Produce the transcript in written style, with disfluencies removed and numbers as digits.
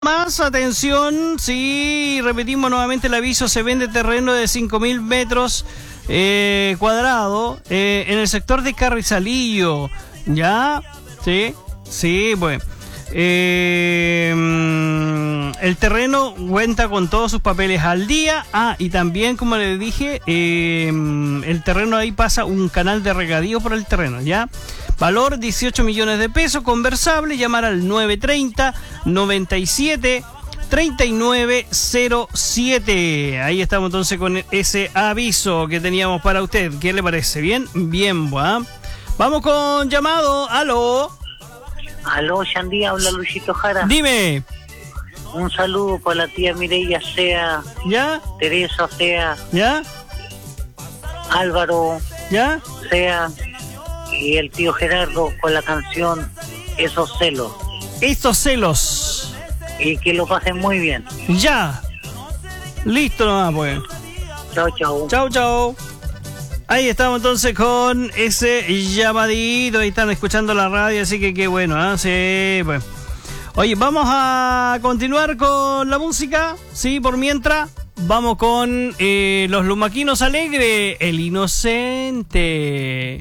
Más atención, sí, repetimos nuevamente el aviso, se vende terreno de 5.000 metros cuadrados en el sector de Carrizalillo, ¿ya? Sí, pues. El terreno cuenta con todos sus papeles al día. Y también, como les dije, el terreno ahí pasa un canal de regadío por el terreno, ¿ya? Valor 18 millones de pesos, conversable, llamar al 930-97-3907. Ahí estamos entonces con ese aviso que teníamos para usted. ¿Qué le parece? ¿Bien? Bien, ¿va? Vamos con llamado. ¿Aló? Aló, Shandía, habla Luisito Jara. Dime. Un saludo para la tía Mireya Sea. ¿Ya? Teresa Sea. ¿Ya? Álvaro. ¿Ya? Sea. Y el tío Gerardo con la canción Esos Celos. Estos celos. Y que lo pasen muy bien. Ya. Listo nomás, pues. Chao, chao. Chao, chao. Ahí estamos entonces con ese llamadito. Ahí están escuchando la radio, así que qué bueno, ¿eh? Sí, pues. Oye, vamos a continuar con la música. Sí, por mientras. Vamos con los Lumaquinos Alegre, El Inocente.